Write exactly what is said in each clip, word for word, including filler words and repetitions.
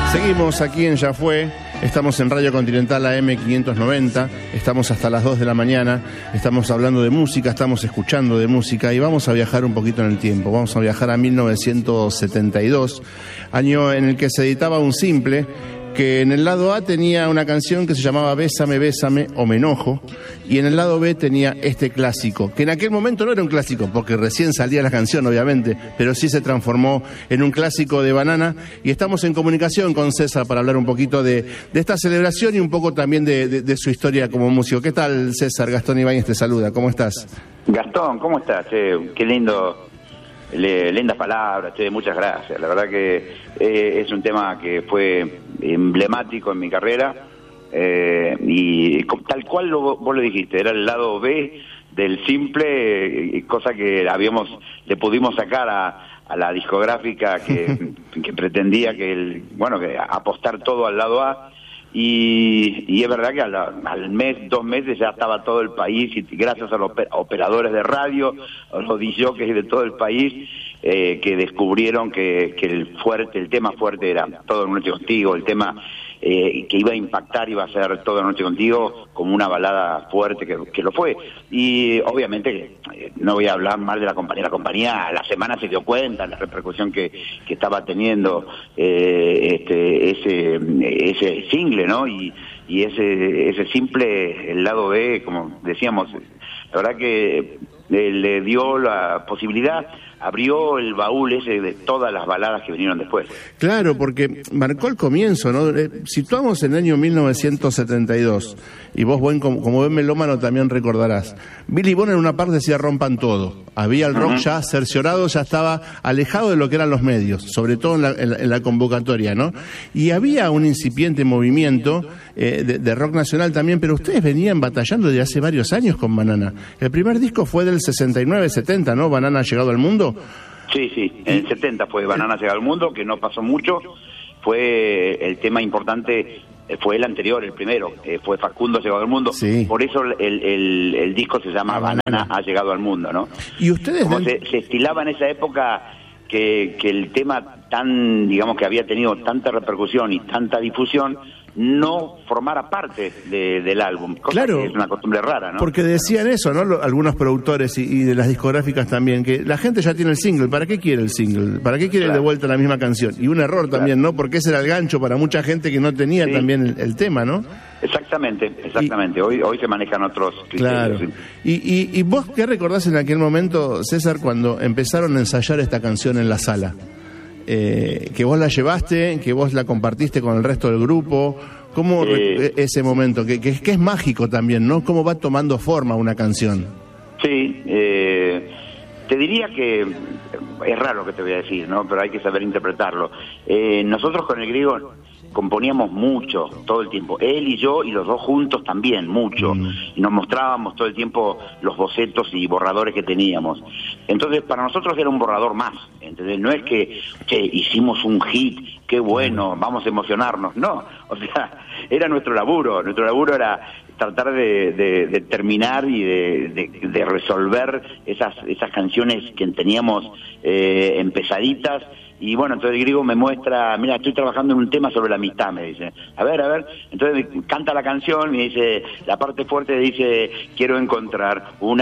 Seguimos aquí en Ya Fue, estamos en Radio Continental A M quinientos noventa, estamos hasta las dos de la mañana, estamos hablando de música, estamos escuchando de música y vamos a viajar un poquito en el tiempo, vamos a viajar a mil novecientos setenta y dos, año en el que se editaba un simple que en el lado A tenía una canción que se llamaba Bésame, Bésame o Me Enojo, y en el lado B tenía este clásico, que en aquel momento no era un clásico, porque recién salía la canción, obviamente, pero sí se transformó en un clásico de Banana, y estamos en comunicación con César para hablar un poquito de, de esta celebración y un poco también de, de, de su historia como músico. ¿Qué tal, César? Gastón Ibáñez te saluda, ¿cómo estás? Gastón, ¿cómo estás? Che, qué lindo... Le, lindas palabras, che, muchas gracias. La verdad que eh, es un tema que fue emblemático en mi carrera eh, y tal cual lo, vos lo dijiste, era el lado B del simple, eh, cosa que habíamos le pudimos sacar a, a la discográfica que, que pretendía que el, bueno que apostar todo al lado A. Y, y es verdad que al, al mes, dos meses ya estaba todo el país, y gracias a los operadores de radio, a los disjockeys de todo el país, eh, que descubrieron que, que el fuerte, el tema fuerte era Toda la Noche Contigo, el tema eh, que iba a impactar iba a ser Toda la Noche Contigo, como una balada fuerte que, que lo fue. Y obviamente eh, no voy a hablar mal de la compañía, la compañía a la semana se dio cuenta de la repercusión que, que estaba teniendo eh, este, ese, ese single, ¿no? Y, y ese ese simple, el lado B, como decíamos, la verdad que eh, le dio la posibilidad, abrió el baúl ese de todas las baladas que vinieron después. Claro, porque marcó el comienzo, ¿no? Eh, situamos en el año mil novecientos setenta y dos, y vos, buen, como, como buen melómano, también recordarás. Billy Bond en una parte decía rompan todo. Había el rock uh-huh. ya cerciorado, ya estaba alejado de lo que eran los medios, sobre todo en la, en la, en la convocatoria, ¿no? Y había un incipiente movimiento eh, de, de rock nacional también, pero ustedes venían batallando desde hace varios años con Banana. El primer disco fue del sesenta y nueve, setenta, ¿no? Banana ha llegado al mundo. Sí, sí, en el setenta fue Banana ha llegado al mundo, que no pasó mucho. Fue el tema importante, fue el anterior, el primero, eh, fue Facundo ha llegado al mundo. Sí. Por eso el, el, el disco se llama Banana. Banana ha llegado al mundo, ¿no? Y ustedes como den... se, se estilaba en esa época que, que el tema tan, digamos, que había tenido tanta repercusión y tanta difusión, no formara parte de, del álbum, cosa claro, que es una costumbre rara, ¿no? Porque decían eso, ¿no? Algunos productores y, y de las discográficas también, que la gente ya tiene el single, ¿para qué quiere el single? ¿Para qué quiere claro. de vuelta la misma canción? Y un error también, claro. ¿no? Porque ese era el gancho para mucha gente que no tenía sí. también el, el tema, ¿no? Exactamente, exactamente. Y, hoy hoy se manejan otros criterios. Claro. Y, y, ¿Y vos qué recordás en aquel momento, César, cuando empezaron a ensayar esta canción en la sala? Eh, que vos la llevaste, que vos la compartiste con el resto del grupo. ¿Cómo eh, ese momento? Que, que, que es mágico también, ¿no? ¿Cómo va tomando forma una canción? Sí, eh, te diría que es raro lo que te voy a decir, ¿no? Pero hay que saber interpretarlo. Eh, nosotros con el griego componíamos mucho, todo el tiempo. Él y yo, y los dos juntos también, mucho. Mm. Y nos mostrábamos todo el tiempo los bocetos y borradores que teníamos. Entonces, para nosotros era un borrador más. ¿Entendés? No es que, che, hicimos un hit, qué bueno, vamos a emocionarnos. No, o sea, era nuestro laburo. Nuestro laburo era tratar de, de, de terminar y de, de, de resolver esas, esas canciones que teníamos eh, empezaditas. Y bueno, entonces el griego me muestra, mira, estoy trabajando en un tema sobre la amistad, me dice. A ver, a ver. Entonces canta la canción, me dice, la parte fuerte dice, quiero encontrar un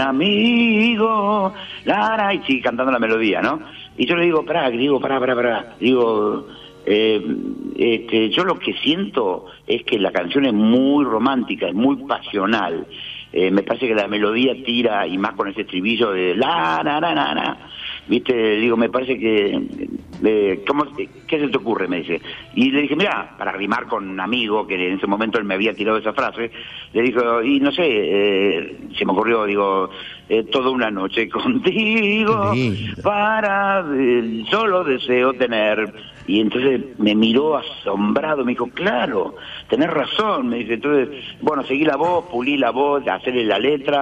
amigo, Lara, y sigue cantando la melodía, ¿no? Y yo le digo, pará, griego, pará, pará, pará. Digo, eh, este, yo lo que siento es que la canción es muy romántica, es muy pasional. Eh, me parece que la melodía tira, y más con ese estribillo de la, na, na, na, na. Viste, digo, me parece que, eh, ¿cómo, ¿qué se te ocurre? Me dice. Y le dije, mira, para rimar con un amigo que en ese momento él me había tirado esa frase, le dijo, y no sé, eh, se me ocurrió, digo, eh, toda una noche contigo, para, eh, solo deseo tener. Y entonces me miró asombrado, me dijo, claro, tenés razón, me dice. Entonces, bueno, seguí la voz, pulí la voz, hacerle la letra,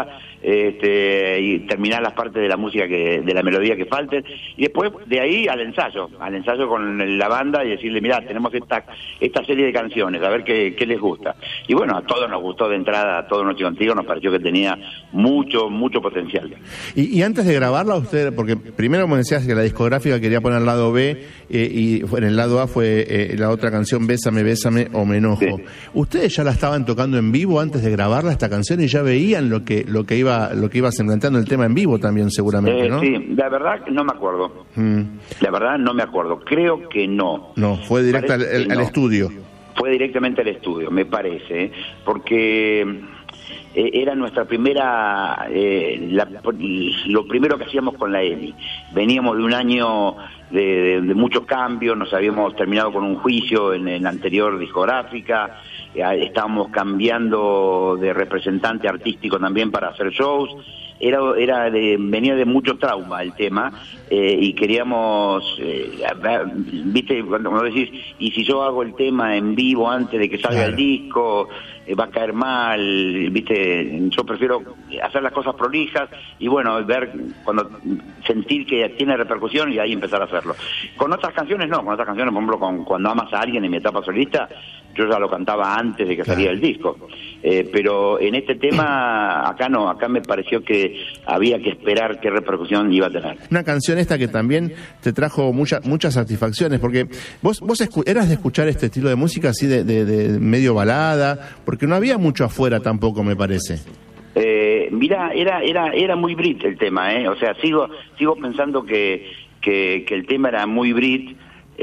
este, y terminar las partes de la música, que de la melodía que falten, y después de ahí al ensayo, al ensayo con la banda y decirle, mirá, tenemos esta esta serie de canciones, a ver qué, qué les gusta. Y bueno, a todos nos gustó de entrada, a todos Noche Contigo, nos pareció que tenía mucho, mucho potencial. Y, y antes de grabarla, usted, porque primero me decías que la discográfica quería poner el lado B, eh, y en el lado A fue eh, la otra canción, Bésame, Bésame o Me Enojo. Sí. ¿Ustedes ya la estaban tocando en vivo antes de grabarla, esta canción, y ya veían lo que lo que iba lo que iba sembrando el tema en vivo también, seguramente, eh, ¿no? Sí, la verdad no me acuerdo. Mm. La verdad no me acuerdo. Creo que no. No, fue directo al, al, al no. estudio. Fue directamente al estudio, me parece, porque eh, era nuestra primera, eh, la, lo primero que hacíamos con la EMI. Veníamos de un año de, de, de muchos cambios, nos habíamos terminado con un juicio en, en la anterior discográfica, eh, estábamos cambiando de representante artístico también para hacer shows. Era, era de, venía de mucho trauma el tema, eh, y queríamos, eh, viste, cuando, cuando decís, y si yo hago el tema en vivo antes de que salga claro. el disco, eh, va a caer mal, viste, yo prefiero hacer las cosas prolijas y bueno, ver, cuando sentir que tiene repercusión y ahí empezar a hacerlo. Con otras canciones no, con otras canciones, por ejemplo, con Cuando amas a alguien en mi etapa solista, yo ya lo cantaba antes de que claro. saliera el disco, eh, pero en este tema acá no, acá me pareció que había que esperar qué repercusión iba a tener. Una canción esta que también te trajo mucha, muchas satisfacciones, porque vos vos eras de escuchar este estilo de música así de, de, de medio balada, porque no había mucho afuera tampoco, me parece. Eh, mira, era era era muy Brit el tema, eh, o sea, sigo sigo pensando que que, que el tema era muy Brit.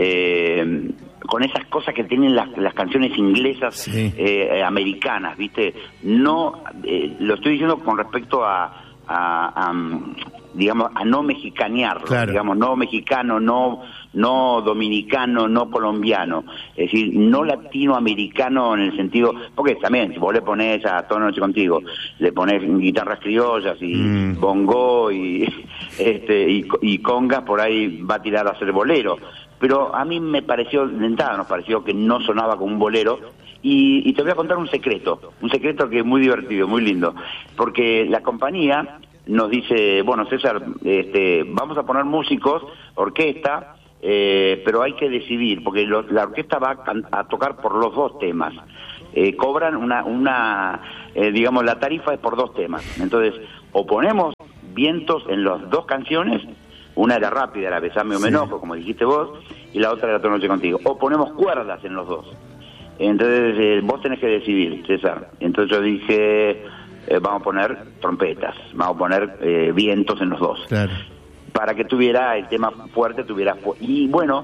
Eh, con esas cosas que tienen las, las canciones inglesas, sí. eh, americanas, ¿viste? No, eh, lo estoy diciendo con respecto a, a, a digamos, a no mexicanearlo, claro. digamos, no mexicano, no no dominicano, no colombiano, es decir, no latinoamericano en el sentido, porque también, si vos le pones a Toda Noche Contigo, le pones guitarras criollas y mm. bongo y, este, y, y congas, por ahí va a tirar a hacer bolero. Pero a mí me pareció, de entrada nos pareció que no sonaba como un bolero, y, y te voy a contar un secreto, un secreto que es muy divertido, muy lindo, porque la compañía nos dice, bueno, César, este, vamos a poner músicos, orquesta, eh, pero hay que decidir, porque lo, la orquesta va a, a tocar por los dos temas, eh, cobran una, una eh, digamos, la tarifa es por dos temas, entonces, o ponemos vientos en las dos canciones. Una era rápida, era Besame o Me Enojo, como dijiste vos, y la otra era Toda Noche Contigo. O ponemos cuerdas en los dos. Entonces, eh, vos tenés que decidir, César. Entonces yo dije, eh, vamos a poner trompetas, vamos a poner eh, vientos en los dos. Claro. Para que tuviera el tema fuerte, tuviera... Fu- y bueno,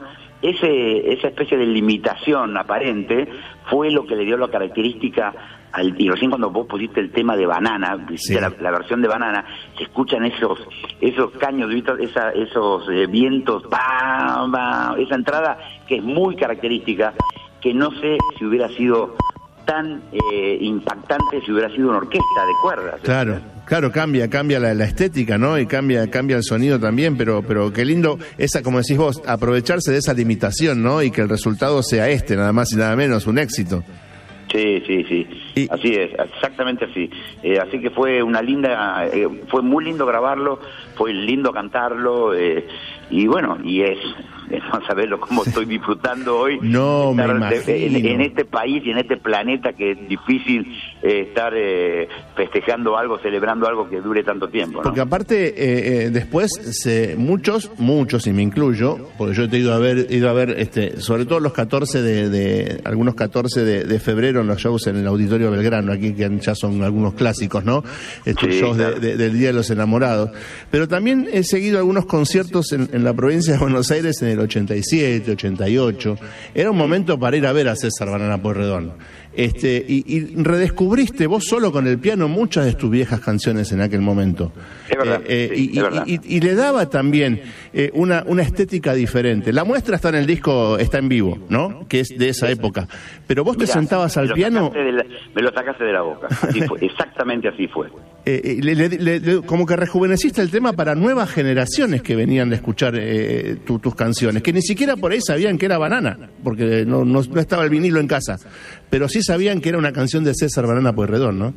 ese esa especie de limitación aparente fue lo que le dio la característica... Al, y recién cuando vos pusiste el tema de Banana, sí. la, la versión de Banana, se escuchan esos esos caños, esa, esos eh, vientos, bam, bam, esa entrada que es muy característica, que no sé si hubiera sido tan eh, impactante si hubiera sido una orquesta de cuerdas. Claro, ¿sí? Claro, cambia, cambia la, la estética, ¿no? Y cambia, cambia el sonido también, pero, pero qué lindo esa, como decís vos, aprovecharse de esa limitación, ¿no? Y que el resultado sea este, nada más y nada menos, un éxito. Sí, sí, sí, y... así es, exactamente así. Eh, así que fue una linda, eh, fue muy lindo grabarlo, fue lindo cantarlo, eh, y bueno, y es, no saberlo cómo estoy disfrutando hoy. No, me imagino. De, en, en este país y en este planeta que es difícil eh, estar eh, festejando algo, celebrando algo que dure tanto tiempo, ¿no? Porque aparte, eh, eh, después, se, muchos, muchos, y me incluyo, porque yo te he ido a ver, ido a ver este, sobre todo los catorce de, de algunos catorce de, de febrero en los shows en el Auditorio Belgrano, aquí que ya son algunos clásicos, ¿no? Estos sí, shows claro. de, de, del Día de los Enamorados. Pero también he seguido algunos conciertos en, en la provincia de Buenos Aires en el ochenta y siete, ochenta y ocho. Era un momento para ir a ver a César Banana Pueyrredón. Este, y, y redescubriste vos solo con el piano muchas de tus viejas canciones en aquel momento. Es verdad. Eh, eh, sí, y, es verdad. Y, y, y le daba también eh, una, una estética diferente. La muestra está en el disco, está en vivo, ¿no? Que es de esa época. Pero vos Mirá, te sentabas al piano... La, me lo sacaste de la boca. Así fue, exactamente así fue. Eh, le, le, le, como que rejuveneciste el tema para nuevas generaciones que venían de escuchar eh, tu, tus canciones, que ni siquiera por ahí sabían que era Banana, porque no, no, no estaba el vinilo en casa, pero sí sabían que era una canción de César Banana Pueyrredón, ¿no?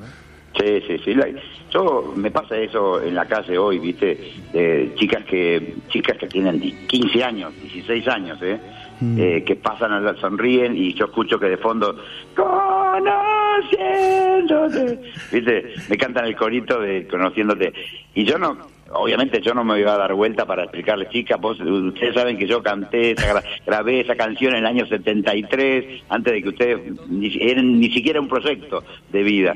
Sí, sí, sí. Yo me pasa eso en la calle hoy, ¿viste? Eh, chicas que chicas que tienen quince años, dieciséis años, ¿eh? Mm. Eh, que pasan, a la, sonríen y yo escucho que de fondo conociéndote, ¿viste? Me cantan el corito de conociéndote. Y yo no, obviamente yo no me iba a dar vuelta para explicarles, chicas, vos, ustedes saben que yo canté, esa, grabé esa canción en el año setenta y tres, antes de que ustedes ni, eran ni siquiera un proyecto de vida.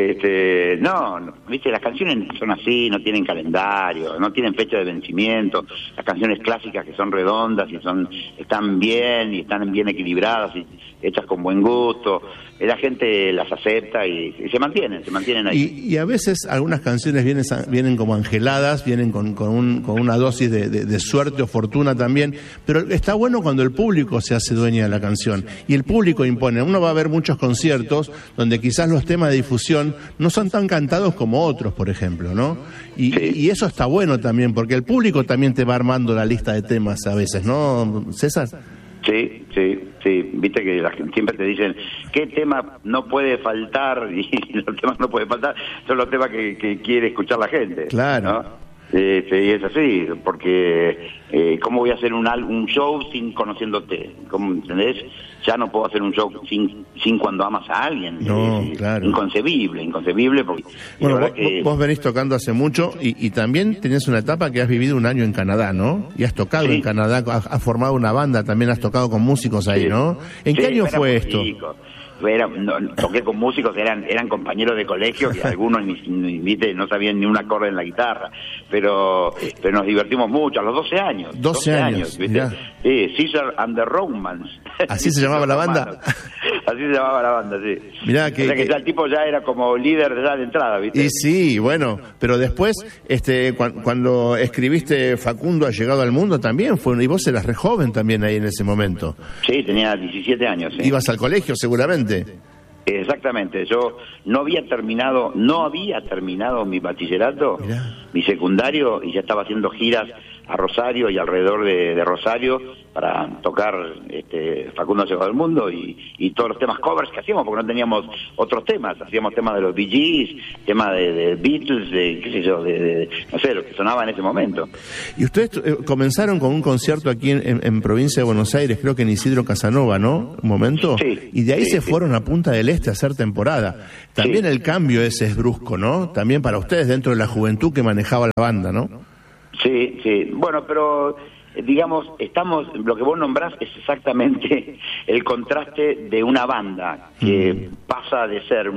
Este, no, no, viste, las canciones son así, no tienen calendario, no tienen fecha de vencimiento, las canciones clásicas que son redondas y son, están bien y están bien equilibradas y hechas con buen gusto, la gente las acepta y, y se mantienen, se mantienen ahí. Y, y a veces algunas canciones vienen, vienen como angeladas, vienen con, con, un, con una dosis de, de, de suerte o fortuna también, pero está bueno cuando el público se hace dueña de la canción y el público impone. Uno va a ver muchos conciertos donde quizás los temas de difusión no son tan cantados como otros, por ejemplo, ¿no? Y, sí. y eso está bueno también, porque el público también te va armando la lista de temas a veces, ¿no, César? Sí, sí, sí. Viste que la gente siempre te dicen qué tema no puede faltar, y los temas no pueden faltar son los temas que, que quiere escuchar la gente. Claro. ¿No? Este, y es así, porque eh, ¿cómo voy a hacer un, un show sin conociéndote? ¿Cómo, ¿entendés? Ya no puedo hacer un show sin, sin cuando amas a alguien. No, eh, claro. Inconcebible, inconcebible. Porque bueno, vos, que... vos venís tocando hace mucho y, y también tenés una etapa que has vivido un año en Canadá, ¿no? Y has tocado sí. en Canadá, has, has formado una banda, también has tocado con músicos ahí, sí. ¿no? ¿En sí, qué año fue esto? Chico. Era, no, toqué con músicos, eran eran compañeros de colegio que algunos ni, ni, ni, no sabían ni un acorde en la guitarra, pero pero nos divertimos mucho, a los doce años. doce años, ¿viste? Sí, Caesar and the Romans. ¿Así se llamaba la banda? Así se llamaba la banda, sí. Mirá que, o sea que que... ya el tipo ya era como líder ya de entrada, ¿viste? Y sí, bueno, pero después, este, cu- cuando escribiste Facundo ha llegado al mundo también fue, y vos eras re joven también ahí en ese momento. Sí, tenía diecisiete años. ¿Sí? Ibas al colegio seguramente. Exactamente, yo no había terminado, no había terminado mi bachillerato, Mirá. mi secundario, y ya estaba haciendo giras a Rosario y alrededor de, de Rosario para tocar este, Facundo ha llegado al mundo y, y todos los temas covers que hacíamos, porque no teníamos otros temas, hacíamos temas de los Bee Gees, temas de, de Beatles, de qué sé yo, de, de, no sé, lo que sonaba en ese momento. Y ustedes eh, comenzaron con un concierto aquí en, en, en provincia de Buenos Aires, creo que en Isidro Casanova, ¿no? Un momento. Sí. Y de ahí sí, se sí. fueron a Punta del Este a hacer temporada. También sí. el cambio ese es brusco, ¿no? También para ustedes dentro de la juventud que manejaba la banda, ¿no? Sí, sí. Bueno, pero digamos, estamos, lo que vos nombrás es exactamente el contraste de una banda que mm. pasa de ser,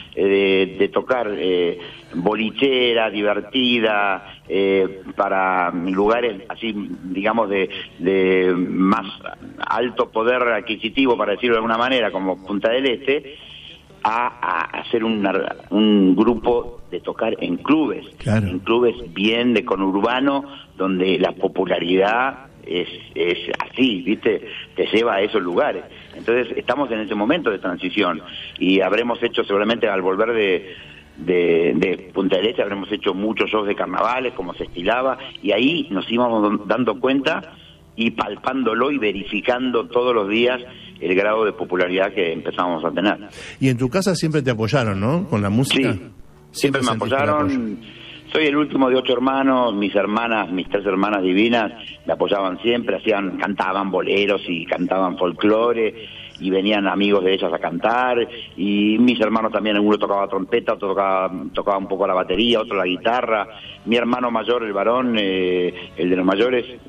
eh, de tocar eh, bolichera, divertida, eh, para lugares así, digamos, de, de más alto poder adquisitivo, para decirlo de alguna manera, como Punta del Este, a, a hacer una, un grupo de tocar en clubes, claro. en clubes bien de conurbano, donde la popularidad es, es así, ¿viste? Te lleva a esos lugares. Entonces estamos en ese momento de transición y habremos hecho seguramente al volver de, de, de Punta del Este, habremos hecho muchos shows de carnavales, como se estilaba, y ahí nos íbamos dando cuenta y palpándolo y verificando todos los días el grado de popularidad que empezamos a tener. Y en tu casa siempre te apoyaron, ¿no? Con la música. Sí, siempre, siempre me apoyaron. Soy el último de ocho hermanos, mis hermanas, mis tres hermanas divinas, me apoyaban siempre, hacían, cantaban boleros y cantaban folclore, y venían amigos de ellas a cantar, y mis hermanos también, uno tocaba trompeta, otro tocaba, tocaba un poco la batería, otro la guitarra, mi hermano mayor, el varón, eh, el de los mayores, eh,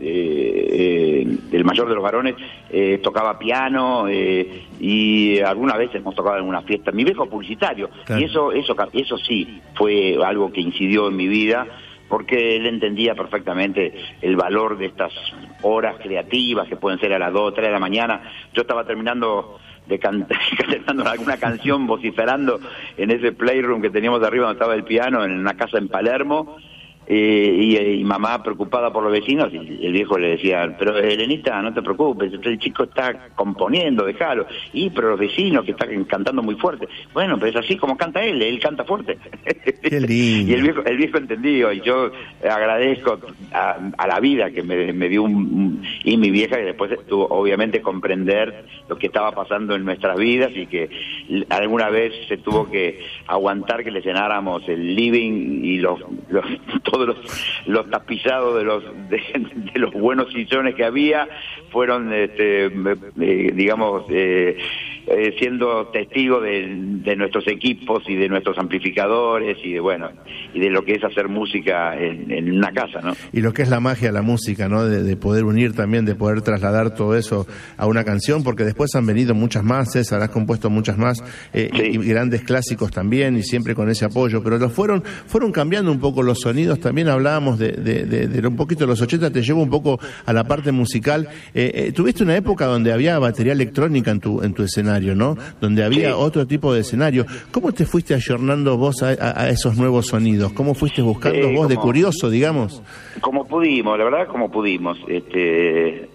eh, el mayor de los varones, eh, tocaba piano, eh, y alguna vez hemos tocado en una fiesta, mi viejo publicitario, claro. y eso, eso, eso sí, fue algo que incidió en mi vida, porque él entendía perfectamente el valor de estas horas creativas que pueden ser a las dos o tres de la mañana. Yo estaba terminando de cantar, cantando alguna canción, vociferando en ese playroom que teníamos arriba donde estaba el piano, en una casa en Palermo, Eh, y, y mamá preocupada por los vecinos, y el viejo le decía, pero Elenita, no te preocupes, el chico está componiendo, déjalo. Y pero los vecinos que están cantando muy fuerte. Bueno, pero es así como canta él, él canta fuerte. Qué lindo. Y el viejo, el viejo entendió, y yo agradezco a, a la vida que me, me dio un, un, y mi vieja, que después tuvo obviamente comprender lo que estaba pasando en nuestras vidas, y que alguna vez se tuvo que aguantar que le llenáramos el living y los, los todos los, los tapizados de los de, de los buenos sillones que había fueron este, eh, digamos eh, eh, siendo testigos de, de nuestros equipos y de nuestros amplificadores y de bueno y de lo que es hacer música en, en una casa, ¿no? Y lo que es la magia de la música, ¿no? De, de poder unir también, de poder trasladar todo eso a una canción, porque después han venido muchas más, César, has compuesto muchas más, eh, sí. y grandes clásicos también, y siempre con ese apoyo, pero los fueron fueron cambiando un poco los sonidos. También hablábamos de, de, de, de un poquito de los ochenta, te llevo un poco a la parte musical. Eh, eh, tuviste una época donde había batería electrónica en tu en tu escenario, ¿no? Donde había sí. otro tipo de escenario. ¿Cómo te fuiste ayornando vos a, a, a esos nuevos sonidos? ¿Cómo fuiste buscando eh, vos como, de curioso, digamos? Como pudimos, la verdad, como pudimos. Este,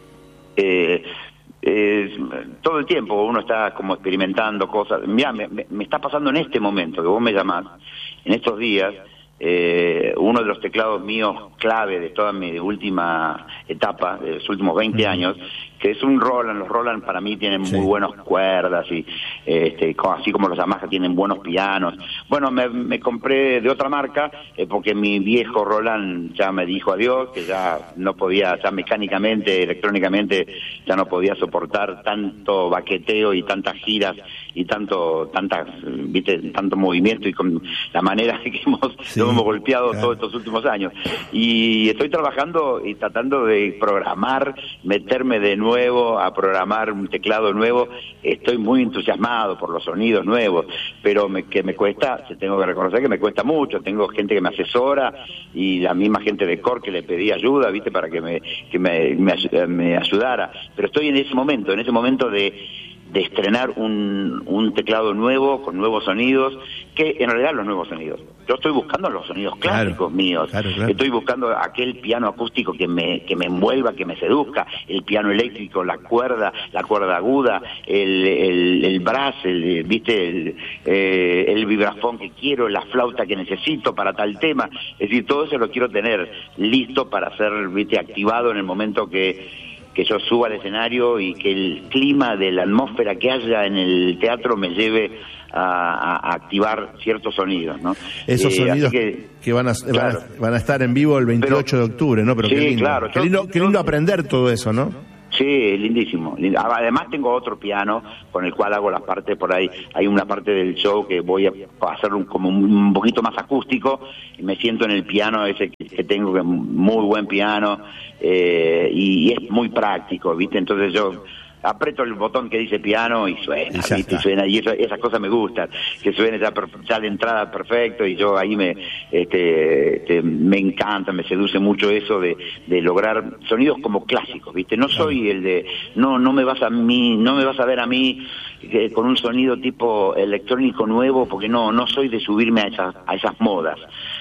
eh, eh, todo el tiempo uno está como experimentando cosas. Mirá, me, me, me está pasando en este momento que vos me llamás, en estos días. Eh, uno de los teclados míos clave de toda mi última etapa, de los últimos veinte años, que es un Roland. Los Roland para mí tienen sí. muy buenas cuerdas, y este, así como los Yamaha tienen buenos pianos. Bueno, me, me compré de otra marca, eh, porque mi viejo Roland ya me dijo adiós, que ya no podía, ya mecánicamente, electrónicamente, ya no podía soportar tanto baqueteo y tantas giras y tanto, tantas, viste, tanto movimiento, y con la manera que hemos, sí, lo hemos golpeado claro. todos estos últimos años. Y estoy trabajando y tratando de programar, meterme de nuevo a programar un teclado nuevo. Estoy muy entusiasmado por los sonidos nuevos, pero me, que me cuesta, tengo que reconocer que me cuesta mucho. Tengo gente que me asesora, y la misma gente de Core que le pedí ayuda, viste, para que me, que me, me, me ayudara. Pero estoy en ese momento, en ese momento de de estrenar un, un teclado nuevo, con nuevos sonidos, que en realidad los nuevos sonidos. Yo estoy buscando los sonidos clásicos claro, míos, claro, claro. Estoy buscando aquel piano acústico que me que me envuelva, que me seduzca, el piano eléctrico, la cuerda, la cuerda aguda, el el, el brass, el, viste, el, eh, el vibrafón que quiero, la flauta que necesito para tal tema. Es decir, todo eso lo quiero tener listo para ser, viste, activado en el momento que que yo suba al escenario, y que el clima de la atmósfera que haya en el teatro me lleve a, a activar ciertos sonidos, ¿no? Esos eh, sonidos que, que van, a, claro. van, a, van a estar en vivo el veintiocho pero, de octubre, ¿no? Pero sí, qué lindo, claro. Qué lindo, qué lindo aprender todo eso, ¿no? Sí, lindísimo. Además tengo otro piano con el cual hago la parte por ahí. Hay una parte del show que voy a hacer un, como un poquito más acústico, y me siento en el piano ese que, que tengo, que es muy buen piano, eh, y, y es muy práctico, ¿viste? Entonces yo aprieto el botón que dice piano y suena, y, ¿viste? Y suena, y eso, esas cosas me gustan, que suene ya, ya de entrada perfecto, y yo ahí me este, este, me encanta, me seduce mucho eso de, de lograr sonidos como clásicos, ¿viste? No soy el de, no no me vas a mí, no me vas a ver a mí eh, con un sonido tipo electrónico nuevo, porque no no soy de subirme a esas a esas modas.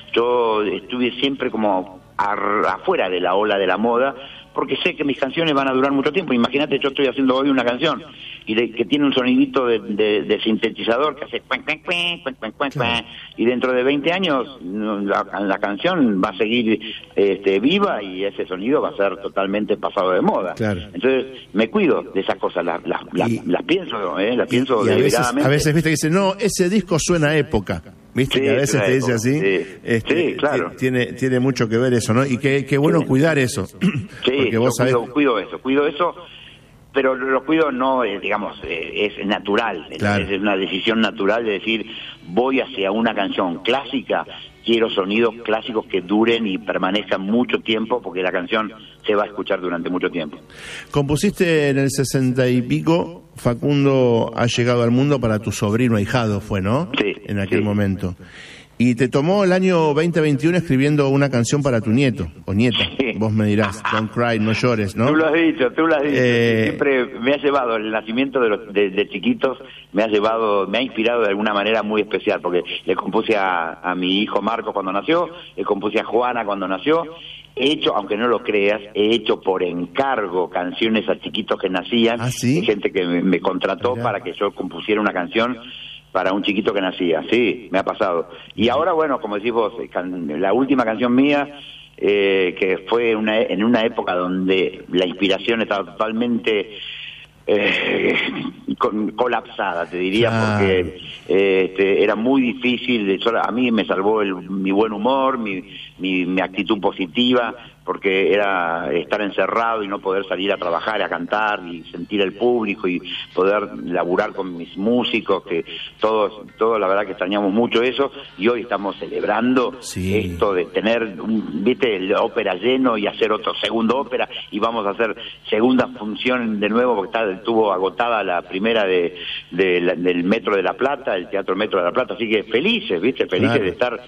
Yo estuve siempre como a, afuera de la ola de la moda, porque sé que mis canciones van a durar mucho tiempo. Imagínate, yo estoy haciendo hoy una canción y de, que tiene un sonidito de, de, de sintetizador que hace cuan, cuan, cuan, cuan, cuan, cuan, claro. Y dentro de veinte años la, la canción va a seguir este, viva, y ese sonido va a ser totalmente pasado de moda. Claro. Entonces me cuido de esas cosas, las, las, las, y, las pienso, ¿eh? las pienso y, y deliberadamente. A veces, a veces, viste, que dice, no, ese disco suena a época. Viste, sí, que a veces te dice así, sí, este, sí, claro. tiene tiene mucho que ver eso, ¿no? Y qué qué bueno sí. cuidar eso. Sí, porque vos yo sabés... cuido, cuido eso, cuido eso, pero lo cuido no, eh, digamos, eh, es natural, claro. es una decisión natural de decir, voy hacia una canción clásica, quiero sonidos clásicos que duren y permanezcan mucho tiempo, porque la canción se va a escuchar durante mucho tiempo. Compusiste en el sesenta y pico, Facundo ha llegado al mundo, para tu sobrino ahijado fue, ¿no? Sí. En aquel sí. momento. Y te tomó el año veinte veintiuno escribiendo una canción para tu nieto, o nieta. Sí, Sí. Vos me dirás, don't cry, no llores, ¿no? Tú lo has dicho, tú lo has dicho. Eh... Siempre me ha llevado, el nacimiento de, los, de, de chiquitos, me ha llevado, me ha inspirado de alguna manera muy especial, porque le compuse a, a mi hijo Marco cuando nació, le compuse a Juana cuando nació. He hecho, aunque no lo creas, he hecho por encargo canciones a chiquitos que nacían. ¿Ah, sí? Hay gente que me, me contrató Mirá. para que yo compusiera una canción para un chiquito que nacía. Sí, me ha pasado. Y ahora, bueno, como decís vos, la última canción mía, eh, que fue una, en una época donde la inspiración estaba totalmente eh, con, colapsada, te diría, ah. porque eh, este, era muy difícil. De, yo, a mí me salvó el, mi buen humor, mi, mi, mi actitud positiva, porque era estar encerrado y no poder salir a trabajar, a cantar y sentir el público y poder laburar con mis músicos, que todos, todos la verdad que extrañamos mucho eso, y hoy estamos celebrando sí. esto de tener, un, viste, el ópera lleno y hacer otro segundo ópera, y vamos a hacer segunda función de nuevo, porque está, estuvo agotada la primera de, de la, del Metro de la Plata, el Teatro Metro de la Plata, así que felices, viste, felices claro. de estar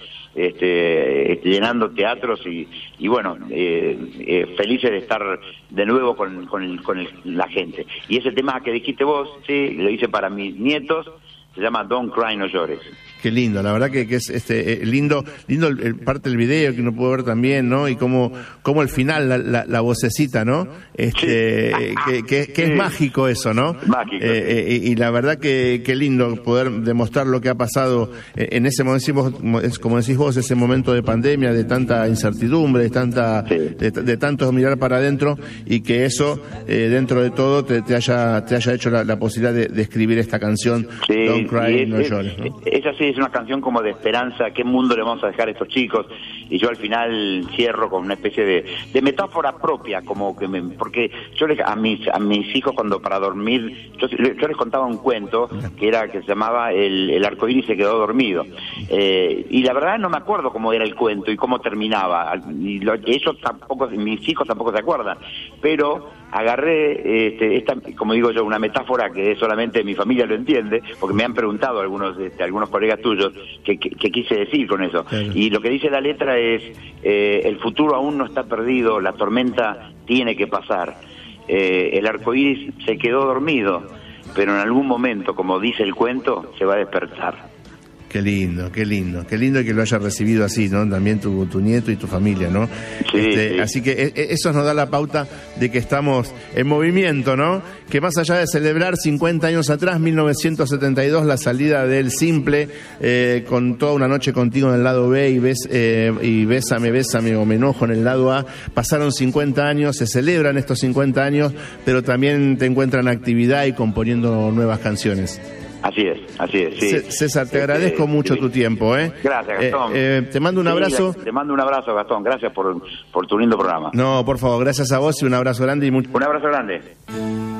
este, este, llenando teatros y, y bueno, eh, eh, felices de estar de nuevo con, con, el, con el, la gente. Y ese tema que dijiste vos, sí, lo hice para mis nietos, se llama Don't Cry, No Llores. Qué lindo, la verdad que, que es este eh, lindo, lindo el, el parte del video que uno puede ver también, ¿no? Y cómo, cómo al final la, la, la vocecita, ¿no? Este, sí. que, que, que sí. es mágico eso, ¿no? Mágico. Eh, sí. y, y la verdad que, que lindo poder demostrar lo que ha pasado en ese momento, como decís vos, ese momento de pandemia, de tanta incertidumbre, de tanta, sí. de, de tanto mirar para adentro, y que eso, eh, dentro de todo, te, te haya, te haya hecho la, la posibilidad de, de escribir esta canción, sí. Don't Cry, es, No Llores, ¿no? Es así. Es una canción como de esperanza, ¿qué mundo le vamos a dejar a estos chicos? Y yo al final cierro con una especie de, de metáfora propia, como que me, porque yo les, a mis a mis hijos cuando para dormir, yo, yo les contaba un cuento que era que se llamaba El, el arcoíris se quedó dormido, eh, y la verdad no me acuerdo cómo era el cuento y cómo terminaba, y lo, ellos tampoco, mis hijos tampoco se acuerdan, pero agarré este, esta, como digo yo, una metáfora que solamente mi familia lo entiende, porque me han preguntado algunos este, algunos colegas tuyos qué quise decir con eso. Claro. Y lo que dice la letra es, eh, el futuro aún no está perdido, la tormenta tiene que pasar. Eh, el arcoíris se quedó dormido, pero en algún momento, como dice el cuento, se va a despertar. Qué lindo, qué lindo, qué lindo que lo haya recibido así, ¿no? También tu, tu nieto y tu familia, ¿no? Sí, este, sí. Así que eso nos da la pauta de que estamos en movimiento, ¿no? Que más allá de celebrar cincuenta años atrás, mil novecientos setenta y dos, la salida del Simple, eh, con Toda una noche contigo en el lado B y, ves, eh, y Bésame, Bésame o Me enojo en el lado A, pasaron cincuenta años, se celebran estos cincuenta años, pero también te encuentran actividad y componiendo nuevas canciones. Así es, así es, sí. César, te agradezco este, mucho sí. tu tiempo, ¿eh? Gracias, Gastón. Eh, eh, te mando un abrazo. Sí, te mando un abrazo, Gastón. Gracias por, por tu lindo programa. No, por favor, gracias a vos y un abrazo grande. y mucho... Un abrazo grande.